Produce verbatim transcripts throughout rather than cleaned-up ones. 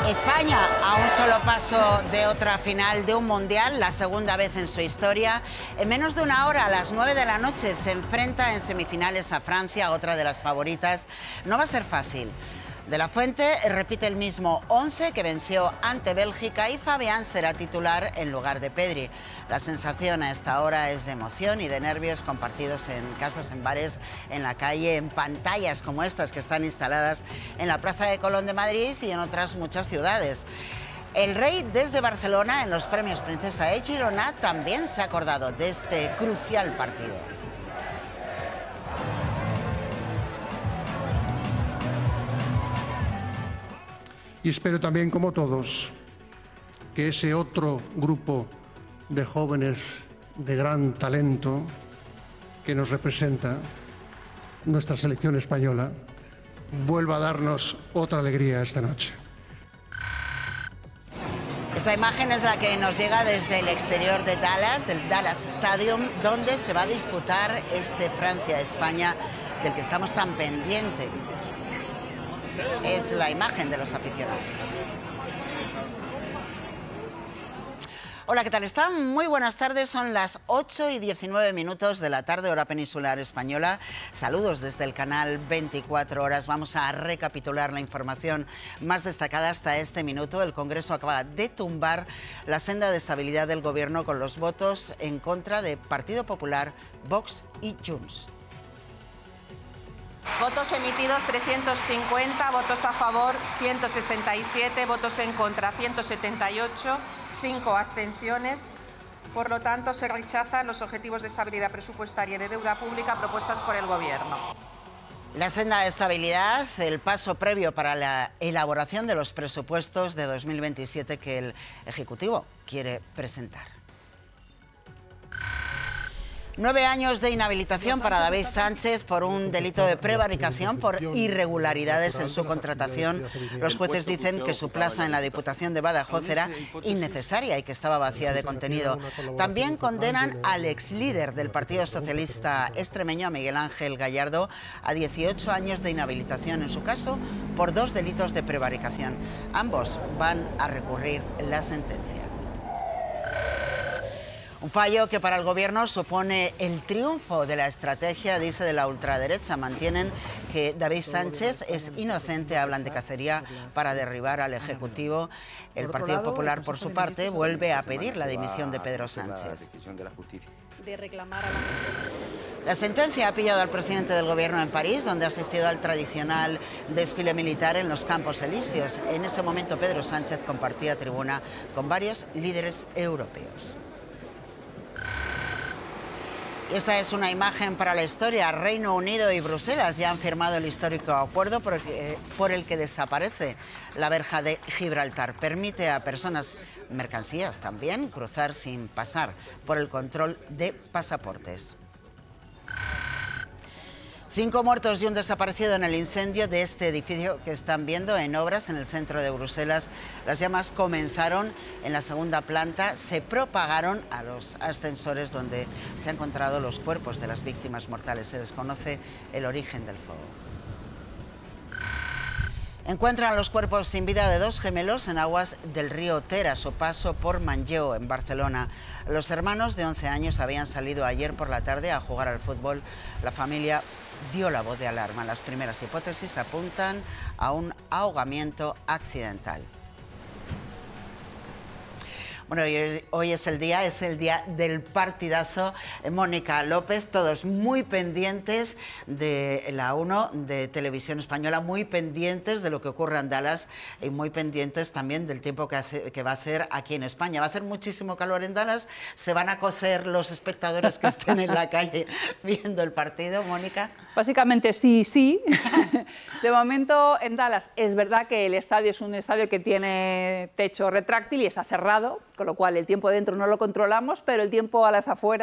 España a un solo paso de otra final de un mundial, la segunda vez en su historia. En menos de una hora, a las nueve de la noche, se enfrenta en semifinales a Francia, otra de las favoritas. No va a ser fácil. De la Fuente repite el mismo once que venció ante Bélgica y Fabián será titular en lugar de Pedri. La sensación a esta hora es de emoción y de nervios compartidos en casas, en bares, en la calle, en pantallas como estas que están instaladas en la Plaza de Colón de Madrid y en otras muchas ciudades. El rey desde Barcelona en los premios Princesa de Girona también se ha acordado de este crucial partido. Y espero también, como todos, que ese otro grupo de jóvenes de gran talento que nos representa, nuestra selección española, vuelva a darnos otra alegría esta noche. Esta imagen es la que nos llega desde el exterior de Dallas, del Dallas Stadium, donde se va a disputar este Francia-España del que estamos tan pendientes. Es la imagen de los aficionados. Hola, ¿qué tal están? Muy buenas tardes, son las ocho y diecinueve minutos de la tarde, hora peninsular española. Saludos desde el canal veinticuatro horas. Vamos a recapitular la información más destacada hasta este minuto. El Congreso acaba de tumbar la senda de estabilidad del gobierno con los votos en contra de Partido Popular, Vox y Junts. Votos emitidos trescientos cincuenta, votos a favor ciento sesenta y siete, votos en contra ciento setenta y ocho, cinco abstenciones. Por lo tanto, se rechazan los objetivos de estabilidad presupuestaria y de deuda pública propuestas por el Gobierno. La senda de estabilidad, el paso previo para la elaboración de los presupuestos de dos mil veintisiete que el Ejecutivo quiere presentar. Nueve años de inhabilitación para David Sánchez por un delito de prevaricación por irregularidades en su contratación. Los jueces dicen que su plaza en la Diputación de Badajoz era innecesaria y que estaba vacía de contenido. También condenan al exlíder del Partido Socialista extremeño, a Miguel Ángel Gallardo, a dieciocho años de inhabilitación, en su caso, por dos delitos de prevaricación. Ambos van a recurrir la sentencia. Un fallo que para el Gobierno supone el triunfo de la estrategia, dice, de la ultraderecha. Mantienen que David Sánchez es inocente, hablan de cacería para derribar al Ejecutivo. El Partido Popular, por su parte, vuelve a pedir la dimisión de Pedro Sánchez. De reclamar a la... La sentencia ha pillado al presidente del Gobierno en París, donde ha asistido al tradicional desfile militar en los Campos Elíseos. En ese momento, Pedro Sánchez compartía tribuna con varios líderes europeos. Y esta es una imagen para la historia. Reino Unido y Bruselas ya han firmado el histórico acuerdo por el que, por el que desaparece la verja de Gibraltar. Permite a personas, mercancías también, cruzar sin pasar por el control de pasaportes. Cinco muertos y un desaparecido en el incendio de este edificio que están viendo en obras en el centro de Bruselas. Las llamas comenzaron en la segunda planta, se propagaron a los ascensores donde se han encontrado los cuerpos de las víctimas mortales. Se desconoce el origen del fuego. Encuentran los cuerpos sin vida de dos gemelos en aguas del río Ter a su paso por Manlleu, en Barcelona. Los hermanos de once años habían salido ayer por la tarde a jugar al fútbol. La familia dio la voz de alarma. Las primeras hipótesis apuntan a un ahogamiento accidental. Bueno, hoy, hoy es el día, es el día del partidazo. Mónica López, todos muy pendientes de la uno de Televisión Española, muy pendientes de lo que ocurre en Dallas y muy pendientes también del tiempo que, hace, que va a hacer aquí en España. Va a hacer muchísimo calor en Dallas, se van a cocer los espectadores que estén en la calle viendo el partido, Mónica. Básicamente sí, sí. De momento en Dallas es verdad que el estadio es un estadio que tiene techo retráctil y está cerrado, con lo cual el tiempo dentro no lo controlamos, pero el tiempo a las afueras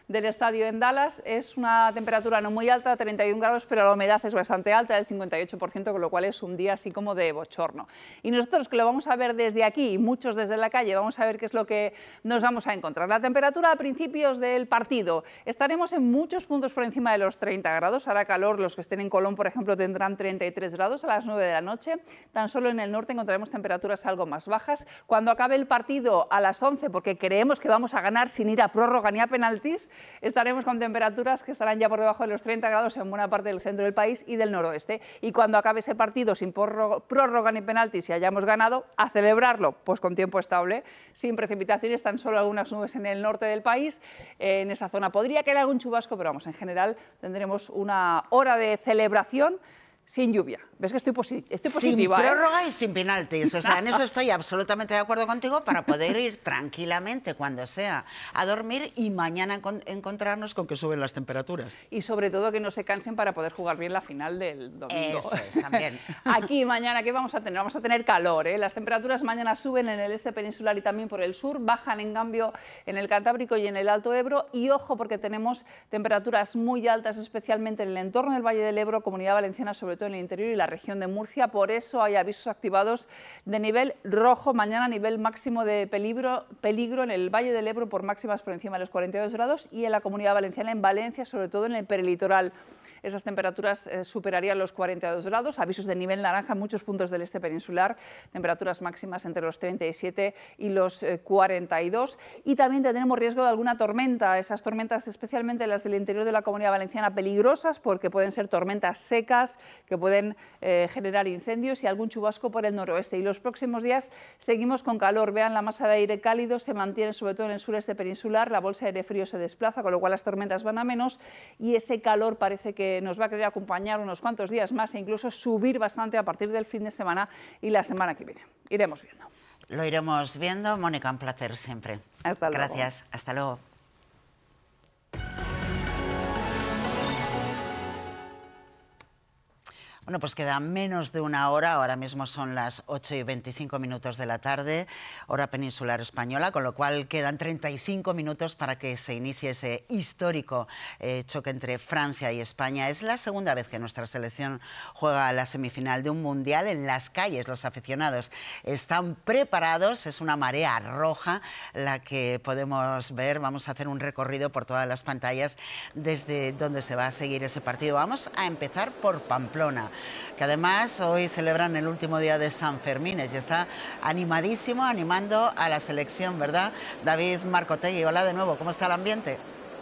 del estadio en Dallas. Es una temperatura no muy alta, treinta y un grados, pero la humedad es bastante alta, del cincuenta y ocho por ciento, con lo cual es un día así como de bochorno. Y nosotros, que lo vamos a ver desde aquí y muchos desde la calle, vamos a ver qué es lo que nos vamos a encontrar. La temperatura a principios del partido. Estaremos en muchos puntos por encima de los treinta grados. Hará calor. Los que estén en Colón, por ejemplo, tendrán treinta y tres grados a las nueve de la noche. Tan solo en el norte encontraremos temperaturas algo más bajas. Cuando acabe el partido a las once, porque creemos que vamos a ganar sin ir a prórroga ni a penaltis, estaremos con temperaturas que estarán ya por debajo de los treinta grados en buena parte del centro del país y del noroeste. Y cuando acabe ese partido sin prórroga ni penaltis y hayamos ganado, a celebrarlo pues con tiempo estable, sin precipitaciones, tan solo algunas nubes en el norte del país. En esa zona podría caer algún chubasco, pero vamos, en general tendremos una hora de celebración sin lluvia. ¿Ves que estoy, posi estoy positiva? Sin ¿eh? prórroga y sin penaltis. O sea, en eso estoy absolutamente de acuerdo contigo, para poder ir tranquilamente cuando sea a dormir y mañana encont encontrarnos con que suben las temperaturas. Y sobre todo que no se cansen para poder jugar bien la final del domingo. Eso es, también. Aquí mañana, ¿qué vamos a tener? Vamos a tener calor, ¿eh? Las temperaturas mañana suben en el este peninsular y también por el sur, bajan en cambio en el Cantábrico y en el Alto Ebro. Y ojo, porque tenemos temperaturas muy altas, especialmente en el entorno del Valle del Ebro, Comunidad Valenciana, sobre todo en el interior y la región de Murcia. Por eso hay avisos activados de nivel rojo mañana, nivel máximo de peligro, peligro en el Valle del Ebro por máximas por encima de los cuarenta y dos grados y en la Comunidad Valenciana, en Valencia, sobre todo en el perelitoral. Esas temperaturas eh, superarían los cuarenta y dos grados, avisos de nivel naranja en muchos puntos del este peninsular, temperaturas máximas entre los treinta y siete y los eh, cuarenta y dos. Y también tendremos riesgo de alguna tormenta, esas tormentas, especialmente las del interior de la Comunidad Valenciana, peligrosas porque pueden ser tormentas secas que pueden eh, generar incendios y algún chubasco por el noroeste. Y los próximos días seguimos con calor. Vean, la masa de aire cálido se mantiene sobre todo en el sureste peninsular, la bolsa de aire frío se desplaza, con lo cual las tormentas van a menos y ese calor parece que nos va a querer acompañar unos cuantos días más e incluso subir bastante a partir del fin de semana y la semana que viene. Iremos viendo. Lo iremos viendo. Mónica, un placer siempre. Hasta luego. Gracias. Hasta luego. Bueno, pues queda menos de una hora, ahora mismo son las ocho y veinticinco minutos de la tarde, hora peninsular española, con lo cual quedan treinta y cinco minutos para que se inicie ese histórico eh, choque entre Francia y España. Es la segunda vez que nuestra selección juega la semifinal de un mundial. En las calles los aficionados están preparados, es una marea roja la que podemos ver. Vamos a hacer un recorrido por todas las pantallas desde donde se va a seguir ese partido. Vamos a empezar por Pamplona, que además hoy celebran el último día de San Fermín y está animadísimo, animando a la selección, ¿verdad? David Marcotegui, hola de nuevo, ¿cómo está el ambiente?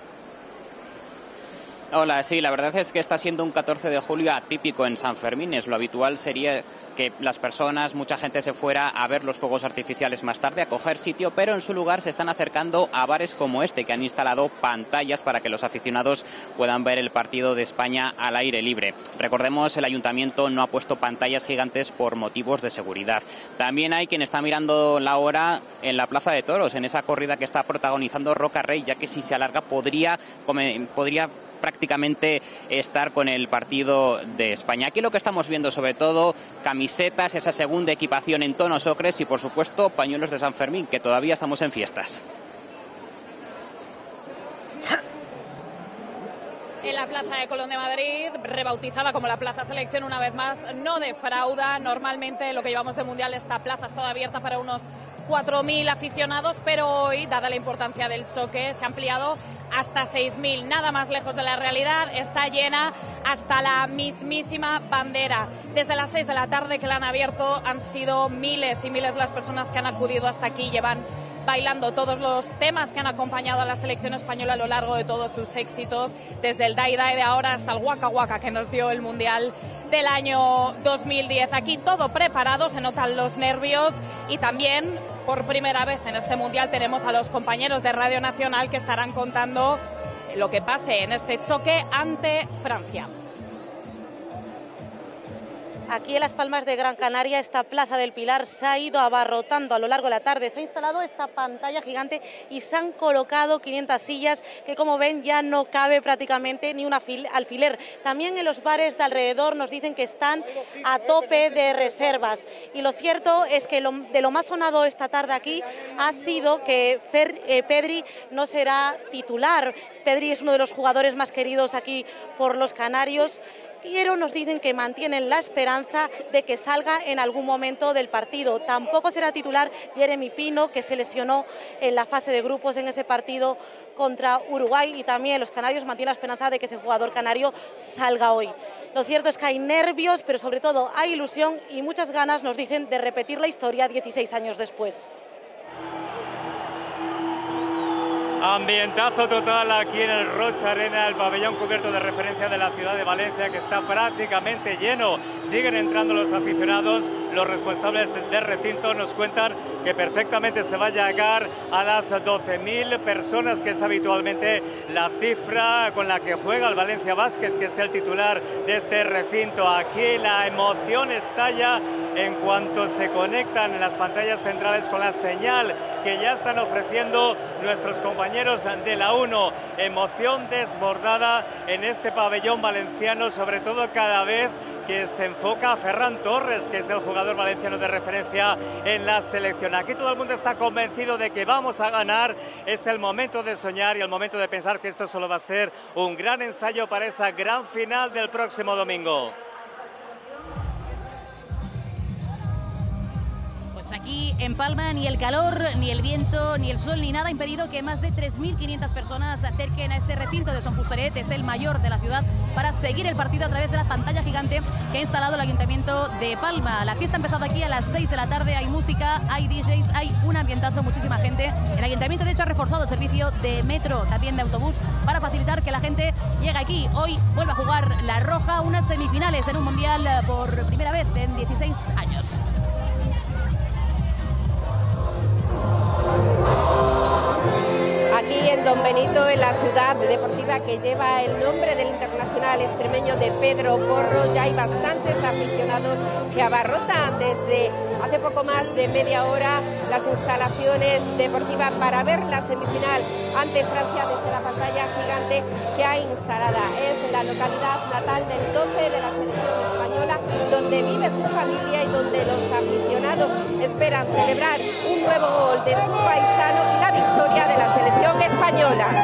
Hola, sí, la verdad es que está siendo un catorce de julio atípico en San Fermín. Es lo habitual sería que las personas, mucha gente se fuera a ver los fuegos artificiales más tarde, a coger sitio, pero en su lugar se están acercando a bares como este, que han instalado pantallas para que los aficionados puedan ver el partido de España al aire libre. Recordemos, el ayuntamiento no ha puesto pantallas gigantes por motivos de seguridad. También hay quien está mirando la hora en la Plaza de Toros, en esa corrida que está protagonizando Roca Rey, ya que si se alarga podría, podría prácticamente estar con el partido de España. Aquí lo que estamos viendo sobre todo, camisetas, esa segunda equipación en tonos ocres y por supuesto pañuelos de San Fermín, que todavía estamos en fiestas. En la Plaza de Colón de Madrid, rebautizada como la Plaza Selección una vez más, no defrauda. Normalmente lo que llevamos de Mundial, esta plaza ha estado abierta para unos cuatro mil aficionados, pero hoy, dada la importancia del choque, se ha ampliado hasta seis mil. Nada más lejos de la realidad, está llena hasta la mismísima bandera. Desde las seis de la tarde que la han abierto han sido miles y miles las personas que han acudido hasta aquí, llevan bailando todos los temas que han acompañado a la selección española a lo largo de todos sus éxitos, desde el Dai Dai de ahora hasta el Waka Waka que nos dio el Mundial del año dos mil diez. Aquí todo preparado, se notan los nervios y también por primera vez en este Mundial tenemos a los compañeros de Radio Nacional que estarán contando lo que pase en este choque ante Francia. Aquí en Las Palmas de Gran Canaria, esta Plaza del Pilar se ha ido abarrotando a lo largo de la tarde. Se ha instalado esta pantalla gigante y se han colocado quinientas sillas que, como ven, ya no cabe prácticamente ni un alfiler. También en los bares de alrededor nos dicen que están a tope de reservas. Y lo cierto es que lo, de lo más sonado esta tarde aquí ha sido que Fer, eh, Pedri no será titular. Pedri es uno de los jugadores más queridos aquí por los canarios, pero nos dicen que mantienen la esperanza de que salga en algún momento del partido. Tampoco será titular Jeremy Pino, que se lesionó en la fase de grupos en ese partido contra Uruguay, y también los canarios mantienen la esperanza de que ese jugador canario salga hoy. Lo cierto es que hay nervios, pero sobre todo hay ilusión y muchas ganas, nos dicen, de repetir la historia dieciséis años después. Ambientazo total aquí en el Rocha Arena, el pabellón cubierto de referencia de la ciudad de Valencia, que está prácticamente lleno. Siguen entrando los aficionados. Los responsables del recinto nos cuentan que perfectamente se va a llegar a las doce mil personas, que es habitualmente la cifra con la que juega el Valencia Basket, que es el titular de este recinto. Aquí la emoción estalla en cuanto se conectan en las pantallas centrales con la señal que ya están ofreciendo nuestros compañeros de la uno. Emoción desbordada en este pabellón valenciano, sobre todo cada vez que se enfoca a Ferran Torres, que es el jugador valenciano de referencia en la selección. Aquí todo el mundo está convencido de que vamos a ganar. Es el momento de soñar y el momento de pensar que esto solo va a ser un gran ensayo para esa gran final del próximo domingo. Aquí en Palma ni el calor, ni el viento, ni el sol, ni nada ha impedido que más de tres mil quinientas personas se acerquen a este recinto de Son Fustelet. Es el mayor de la ciudad, para seguir el partido a través de la pantalla gigante que ha instalado el Ayuntamiento de Palma. La fiesta ha empezado aquí a las seis de la tarde, hay música, hay D Js, hay un ambientazo, muchísima gente. El Ayuntamiento de hecho ha reforzado el servicio de metro, también de autobús, para facilitar que la gente llegue aquí. Hoy vuelve a jugar la Roja, unas semifinales en un mundial por primera vez en dieciséis años. Aquí en Don Benito, en la ciudad deportiva que lleva el nombre del internacional extremeño de Pedro Porro, ya hay bastantes aficionados que abarrotan desde hace poco más de media hora las instalaciones deportivas para ver la semifinal ante Francia desde la pantalla gigante que hay instalada. Es la localidad natal del doce de la selección española, donde vive su familia y donde los aficionados esperan celebrar un nuevo gol de su paisano y la victoria de la selección española.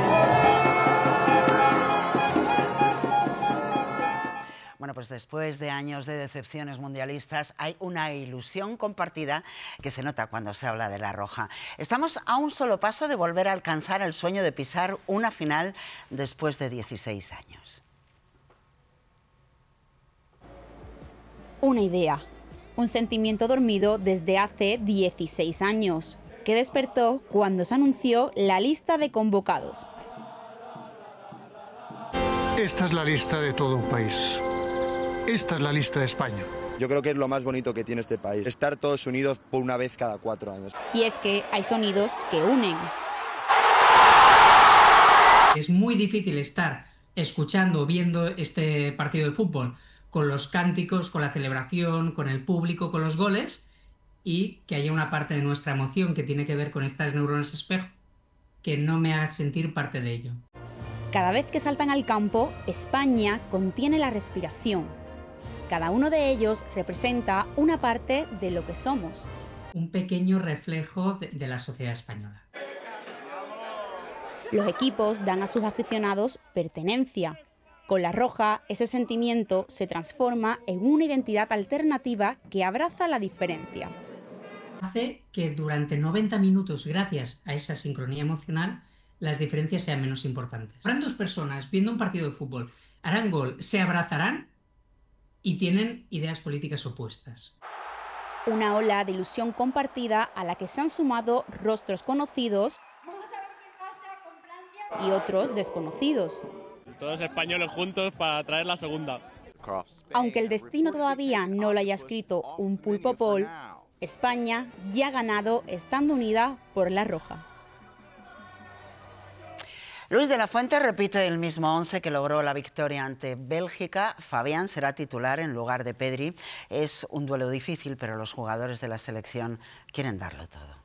Bueno, pues después de años de decepciones mundialistas hay una ilusión compartida que se nota cuando se habla de la Roja. Estamos a un solo paso de volver a alcanzar el sueño de pisar una final después de dieciséis años. Una idea, un sentimiento dormido desde hace dieciséis años, que despertó cuando se anunció la lista de convocados. Esta es la lista de todo un país. Esta es la lista de España. Yo creo que es lo más bonito que tiene este país, estar todos unidos por una vez cada cuatro años. Y es que hay sonidos que unen. Es muy difícil estar escuchando, viendo este partido de fútbol con los cánticos, con la celebración, con el público, con los goles, y que haya una parte de nuestra emoción que tiene que ver con estas neuronas espejo que no me haga sentir parte de ello. Cada vez que saltan al campo, España contiene la respiración. Cada uno de ellos representa una parte de lo que somos. Un pequeño reflejo de, de la sociedad española. Los equipos dan a sus aficionados pertenencia. Con la Roja, ese sentimiento se transforma en una identidad alternativa que abraza la diferencia. Hace que durante noventa minutos, gracias a esa sincronía emocional, las diferencias sean menos importantes. Habrán dos personas viendo un partido de fútbol, harán gol, se abrazarán y tienen ideas políticas opuestas. Una ola de ilusión compartida a la que se han sumado rostros conocidos y otros desconocidos. Todos españoles juntos para traer la segunda. Aunque el destino todavía no lo haya escrito un pulpo Paul, España ya ha ganado estando unida por la Roja. Luis de la Fuente repite el mismo once que logró la victoria ante Bélgica. Fabián será titular en lugar de Pedri. Es un duelo difícil, pero los jugadores de la selección quieren darlo todo.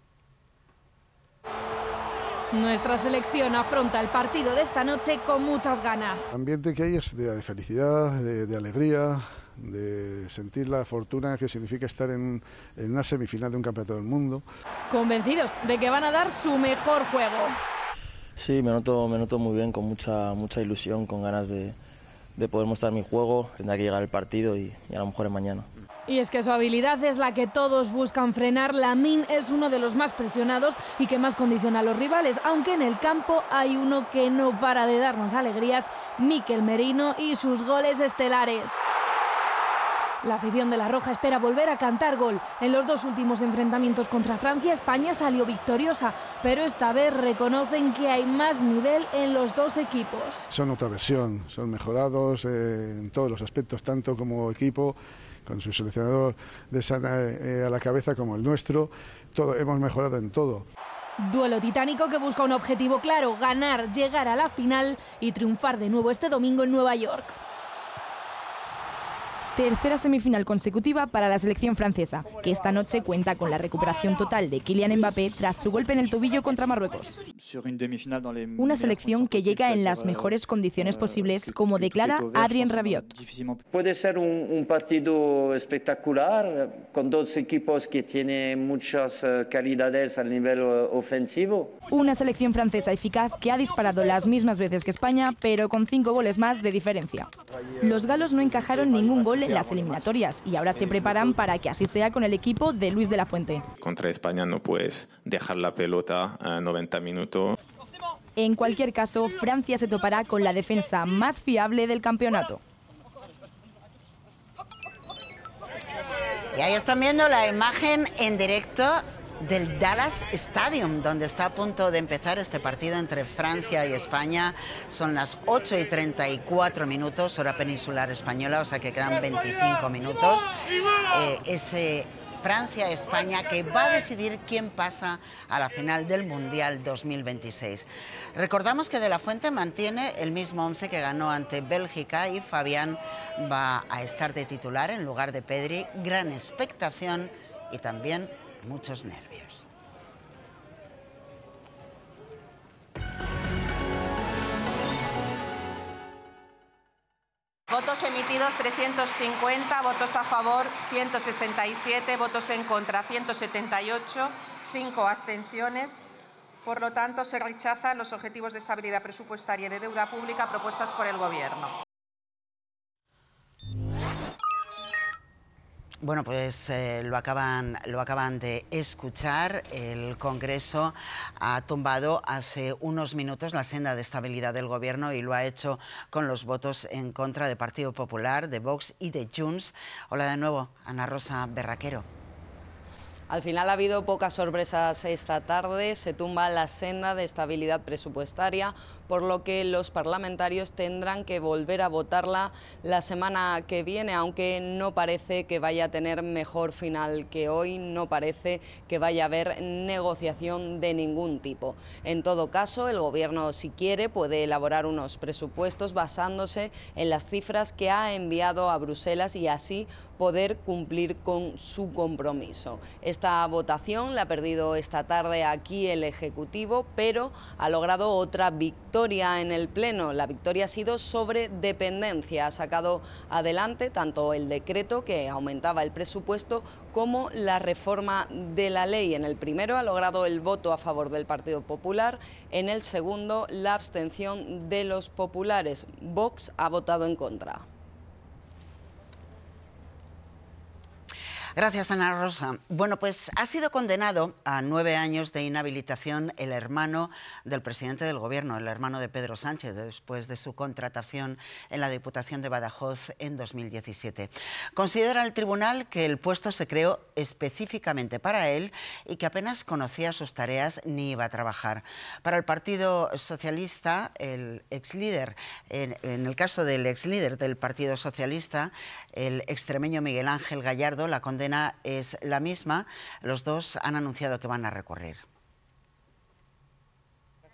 Nuestra selección afronta el partido de esta noche con muchas ganas. El ambiente que hay es de felicidad, de, de alegría, de sentir la fortuna que significa estar en, en una semifinal de un campeonato del mundo. Convencidos de que van a dar su mejor juego. Sí, me noto, me noto muy bien, con mucha, mucha ilusión, con ganas de, de poder mostrar mi juego. Tendrá que llegar el partido y, y a lo mejor es mañana. Y es que su habilidad es la que todos buscan frenar. Lamine es uno de los más presionados y que más condiciona a los rivales, aunque en el campo hay uno que no para de darnos alegrías, Mikel Merino y sus goles estelares. La afición de la Roja espera volver a cantar gol. En los dos últimos enfrentamientos contra Francia, España salió victoriosa, pero esta vez reconocen que hay más nivel en los dos equipos. Son otra versión, son mejorados eh, en todos los aspectos, tanto como equipo, con su seleccionador de Sana eh, a la cabeza, como el nuestro. Todo, hemos mejorado en todo. Duelo titánico que busca un objetivo claro: ganar, llegar a la final y triunfar de nuevo este domingo en Nueva York. Tercera semifinal consecutiva para la selección francesa, que esta noche cuenta con la recuperación total de Kylian Mbappé tras su golpe en el tobillo contra Marruecos. Una selección que llega en las mejores condiciones posibles, como declara Adrien Rabiot. Puede ser un, un partido espectacular, con dos equipos que tienen muchas calidades a nivel ofensivo. Una selección francesa eficaz que ha disparado las mismas veces que España, pero con cinco goles más de diferencia. Los galos no encajaron ningún gol en las eliminatorias y ahora se preparan para que así sea con el equipo de Luis de la Fuente. Contra España no puedes dejar la pelota a noventa minutos. En cualquier caso, Francia se topará con la defensa más fiable del campeonato. Y ahí están viendo la imagen en directo del Dallas Stadium, donde está a punto de empezar este partido entre Francia y España. Son las ocho y treinta y cuatro minutos, hora peninsular española, o sea que quedan veinticinco minutos. Eh, ese Francia-España que va a decidir quién pasa a la final del Mundial dos mil veintiséis. Recordamos que De la Fuente mantiene el mismo once que ganó ante Bélgica y Fabián va a estar de titular en lugar de Pedri. Gran expectación y también muchos nervios. Votos emitidos trescientos cincuenta, votos a favor ciento sesenta y siete, votos en contra ciento setenta y ocho, cinco abstenciones. Por lo tanto, se rechazan los objetivos de estabilidad presupuestaria y de deuda pública propuestas por el Gobierno. Bueno, pues eh, lo, acaban, lo acaban de escuchar. El Congreso ha tumbado hace unos minutos la senda de estabilidad del Gobierno y lo ha hecho con los votos en contra de Partido Popular, de Vox y de Junts. Hola de nuevo, Ana Rosa Berraquero. Al final ha habido pocas sorpresas esta tarde, se tumba la senda de estabilidad presupuestaria, por lo que los parlamentarios tendrán que volver a votarla la semana que viene, aunque no parece que vaya a tener mejor final que hoy, no parece que vaya a haber negociación de ningún tipo. En todo caso, el Gobierno, si quiere, puede elaborar unos presupuestos basándose en las cifras que ha enviado a Bruselas y así poder cumplir con su compromiso. Esta votación la ha perdido esta tarde aquí el Ejecutivo, pero ha logrado otra victoria en el Pleno. La victoria ha sido sobre dependencia. Ha sacado adelante tanto el decreto que aumentaba el presupuesto como la reforma de la ley. En el primero ha logrado el voto a favor del Partido Popular, en el segundo la abstención de los populares. Vox ha votado en contra. Gracias, Ana Rosa. Bueno, pues ha sido condenado a nueve años de inhabilitación el hermano del presidente del Gobierno, el hermano de Pedro Sánchez, después de su contratación en la Diputación de Badajoz en dos mil diecisiete. Considera el tribunal que el puesto se creó específicamente para él y que apenas conocía sus tareas ni iba a trabajar. Para el Partido Socialista, el exlíder, en, en el caso del exlíder del Partido Socialista, el extremeño Miguel Ángel Gallardo, la condena es la misma. Los dos han anunciado que van a recurrir.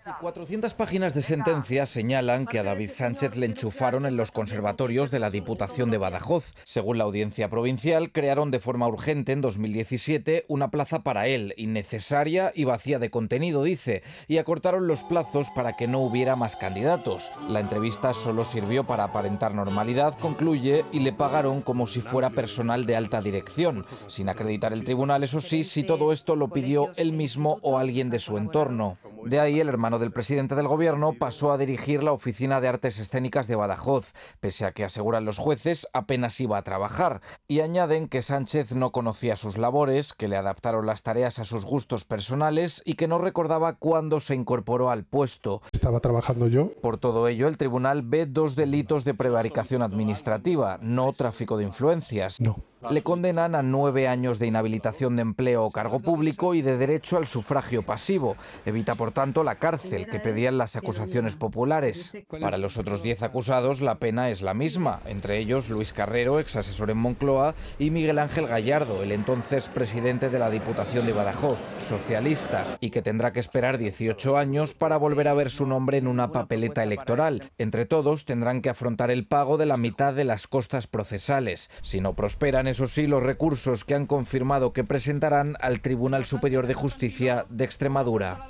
cuatrocientas páginas de sentencia señalan que a David Sánchez le enchufaron en los conservatorios de la Diputación de Badajoz. Según la Audiencia Provincial, crearon de forma urgente en dos mil diecisiete una plaza para él, innecesaria y vacía de contenido, dice, y acortaron los plazos para que no hubiera más candidatos. La entrevista solo sirvió para aparentar normalidad, concluye, y le pagaron como si fuera personal de alta dirección, sin acreditar el tribunal, eso sí, si todo esto lo pidió él mismo o alguien de su entorno. De ahí el hermano del presidente del gobierno pasó a dirigir la Oficina de Artes Escénicas de Badajoz, pese a que, aseguran los jueces, apenas iba a trabajar. Y añaden que Sánchez no conocía sus labores, que le adaptaron las tareas a sus gustos personales y que no recordaba cuándo se incorporó al puesto. Estaba trabajando yo. Por todo ello, el tribunal ve dos delitos de prevaricación administrativa, no tráfico de influencias. No. Le condenan a nueve años de inhabilitación de empleo o cargo público y de derecho al sufragio pasivo. Evita, por tanto, la cárcel que pedían las acusaciones populares. Para los otros diez acusados, la pena es la misma, entre ellos Luis Carrero, ex asesor en Moncloa, y Miguel Ángel Gallardo, el entonces presidente de la Diputación de Badajoz, socialista, y que tendrá que esperar dieciocho años para volver a ver su nombre en una papeleta electoral. Entre todos, tendrán que afrontar el pago de la mitad de las costas procesales. Si no prosperan, eso sí, los recursos que han confirmado que presentarán al Tribunal Superior de Justicia de Extremadura.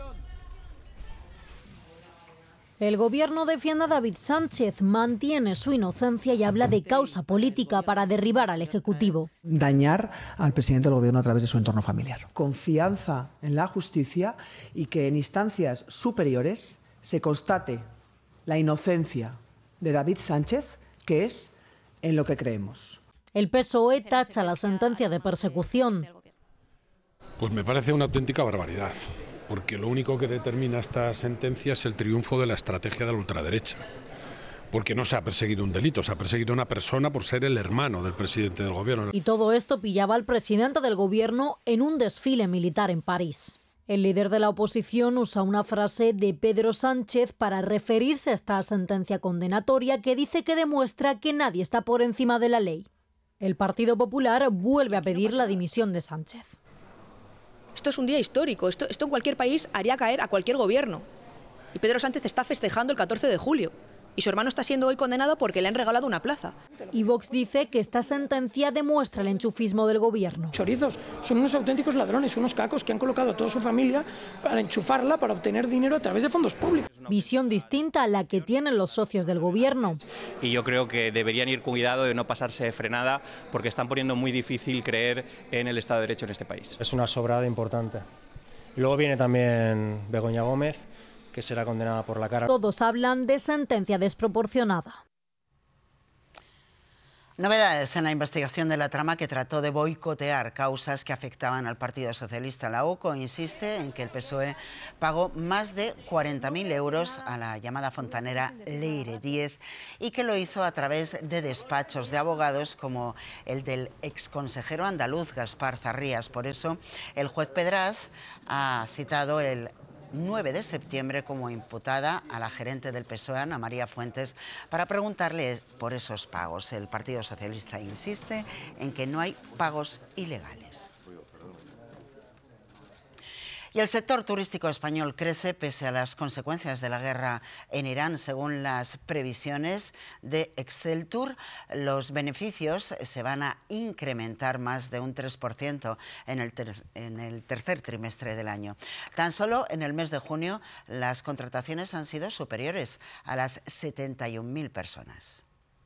El gobierno defiende a David Sánchez, mantiene su inocencia y habla de causa política para derribar al Ejecutivo. Dañar al presidente del gobierno a través de su entorno familiar. Confianza en la justicia y que en instancias superiores se constate la inocencia de David Sánchez, que es en lo que creemos. El P S O E tacha la sentencia de persecución. Pues me parece una auténtica barbaridad, porque lo único que determina esta sentencia es el triunfo de la estrategia de la ultraderecha. Porque no se ha perseguido un delito, se ha perseguido a una persona por ser el hermano del presidente del gobierno. Y todo esto pillaba al presidente del gobierno en un desfile militar en París. El líder de la oposición usa una frase de Pedro Sánchez para referirse a esta sentencia condenatoria que dice que demuestra que nadie está por encima de la ley. El Partido Popular vuelve a pedir la dimisión de Sánchez. Esto es un día histórico, esto, esto en cualquier país haría caer a cualquier gobierno. Y Pedro Sánchez está festejando el catorce de julio. Y su hermano está siendo hoy condenado porque le han regalado una plaza. Y Vox dice que esta sentencia demuestra el enchufismo del gobierno. Chorizos, son unos auténticos ladrones, unos cacos que han colocado a toda su familia para enchufarla, para obtener dinero a través de fondos públicos. Visión distinta a la que tienen los socios del gobierno. Y yo creo que deberían ir cuidado de no pasarse de frenada porque están poniendo muy difícil creer en el Estado de Derecho en este país. Es una sobrada importante. Y luego viene también Begoña Gómez, que será condenada por la cara. Todos hablan de sentencia desproporcionada. Novedades en la investigación de la trama que trató de boicotear causas que afectaban al Partido Socialista. La U C O insiste en que el P S O E pagó más de cuarenta mil euros a la llamada fontanera Leire Díez y que lo hizo a través de despachos de abogados como el del exconsejero andaluz Gaspar Zarrías. Por eso, el juez Pedraz ha citado el nueve de septiembre como imputada a la gerente del P S O E, Ana María Fuentes, para preguntarle por esos pagos. El Partido Socialista insiste en que no hay pagos ilegales. Y el sector turístico español crece pese a las consecuencias de la guerra en Irán. Según las previsiones de Exceltur, los beneficios se van a incrementar más de un tres por ciento en el, ter en el tercer trimestre del año. Tan solo en el mes de junio las contrataciones han sido superiores a las setenta y un mil personas.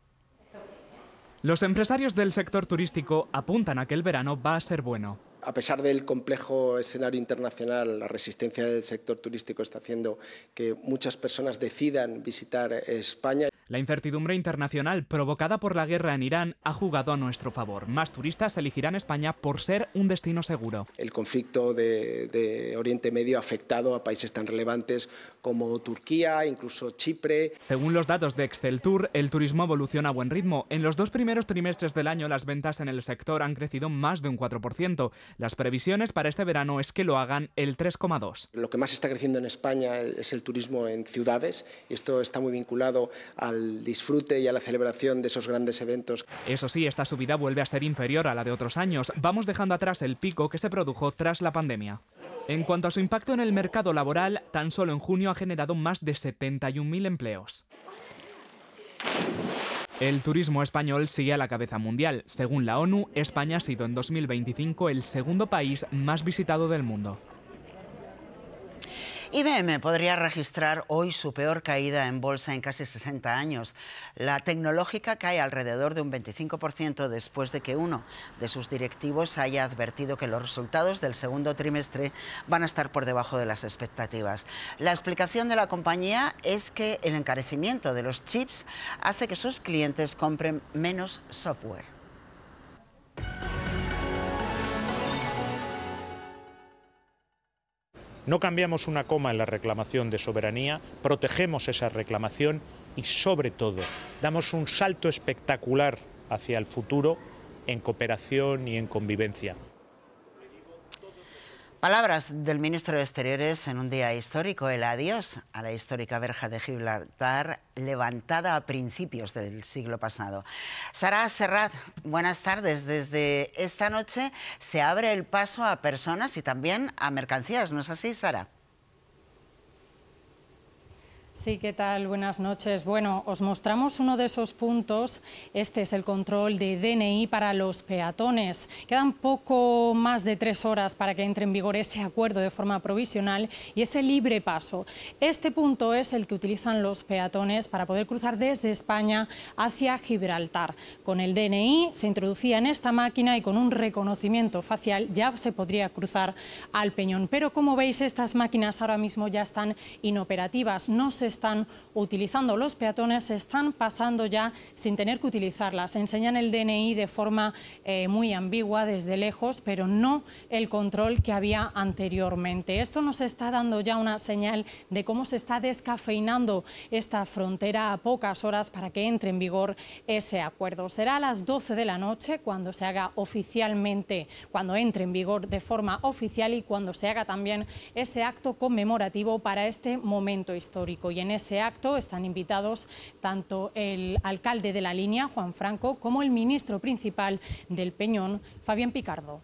Los empresarios del sector turístico apuntan a que el verano va a ser bueno. A pesar del complejo escenario internacional, la resistencia del sector turístico está haciendo que muchas personas decidan visitar España. La incertidumbre internacional provocada por la guerra en Irán ha jugado a nuestro favor. Más turistas elegirán España por ser un destino seguro. El conflicto de, de Oriente Medio ha afectado a países tan relevantes como Turquía, incluso Chipre. Según los datos de Exceltur, el turismo evoluciona a buen ritmo. En los dos primeros trimestres del año, las ventas en el sector han crecido más de un cuatro por ciento. Las previsiones para este verano es que lo hagan el tres coma dos por ciento. Lo que más está creciendo en España es el turismo en ciudades y esto está muy vinculado al disfrute y a la celebración de esos grandes eventos. Eso sí, esta subida vuelve a ser inferior a la de otros años. Vamos dejando atrás el pico que se produjo tras la pandemia. En cuanto a su impacto en el mercado laboral, tan solo en junio ha generado más de setenta y un mil empleos. El turismo español sigue a la cabeza mundial. Según la ONU, España ha sido en dos mil veinticinco el segundo país más visitado del mundo. I B M podría registrar hoy su peor caída en bolsa en casi sesenta años. La tecnológica cae alrededor de un veinticinco por ciento después de que uno de sus directivos haya advertido que los resultados del segundo trimestre van a estar por debajo de las expectativas. La explicación de la compañía es que el encarecimiento de los chips hace que sus clientes compren menos software. No cambiamos una coma en la reclamación de soberanía, protegemos esa reclamación y, sobre todo, damos un salto espectacular hacia el futuro en cooperación y en convivencia. Palabras del ministro de Exteriores en un día histórico, el adiós a la histórica verja de Gibraltar, levantada a principios del siglo pasado. Sara Serrat, buenas tardes. Desde esta noche se abre el paso a personas y también a mercancías, ¿no es así, Sara? Sí, ¿qué tal? Buenas noches. Bueno, os mostramos uno de esos puntos. Este es el control de D N I para los peatones. Quedan poco más de tres horas para que entre en vigor ese acuerdo de forma provisional y ese libre paso. Este punto es el que utilizan los peatones para poder cruzar desde España hacia Gibraltar. Con el D N I se introducía en esta máquina y con un reconocimiento facial ya se podría cruzar al Peñón. Pero como veis, estas máquinas ahora mismo ya están inoperativas. No se están utilizando. Los peatones se están pasando ya sin tener que utilizarlas. Enseñan el D N I de forma eh, muy ambigua desde lejos, pero no el control que había anteriormente. Esto nos está dando ya una señal de cómo se está descafeinando esta frontera a pocas horas para que entre en vigor ese acuerdo. Será a las doce de la noche cuando se haga oficialmente, cuando entre en vigor de forma oficial y cuando se haga también ese acto conmemorativo para este momento histórico. Y en ese acto están invitados tanto el alcalde de la línea, Juan Franco, como el ministro principal del Peñón, Fabián Picardo.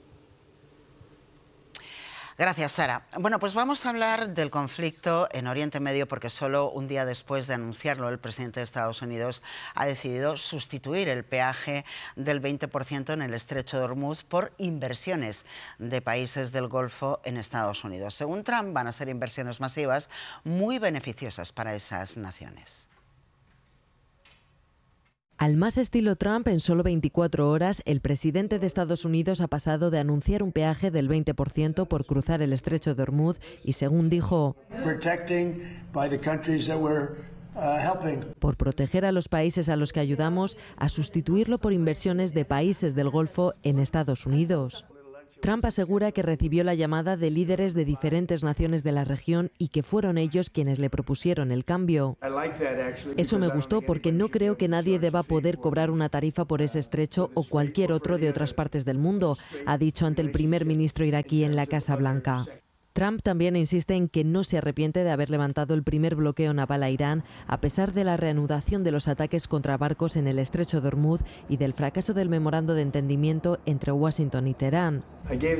Gracias, Sara. Bueno, pues vamos a hablar del conflicto en Oriente Medio porque solo un día después de anunciarlo el presidente de Estados Unidos ha decidido sustituir el peaje del veinte por ciento en el estrecho de Hormuz por inversiones de países del Golfo en Estados Unidos. Según Trump, van a ser inversiones masivas muy beneficiosas para esas naciones. Al más estilo Trump, en solo veinticuatro horas, el presidente de Estados Unidos ha pasado de anunciar un peaje del veinte por ciento por cruzar el estrecho de Hormuz y, según dijo, por proteger a los países a los que ayudamos, a sustituirlo por inversiones de países del Golfo en Estados Unidos. Trump asegura que recibió la llamada de líderes de diferentes naciones de la región y que fueron ellos quienes le propusieron el cambio. Eso me gustó porque no creo que nadie deba poder cobrar una tarifa por ese estrecho o cualquier otro de otras partes del mundo, ha dicho ante el primer ministro iraquí en la Casa Blanca. Trump también insiste en que no se arrepiente de haber levantado el primer bloqueo naval a Irán, a pesar de la reanudación de los ataques contra barcos en el estrecho de Hormuz y del fracaso del memorando de entendimiento entre Washington y Teherán.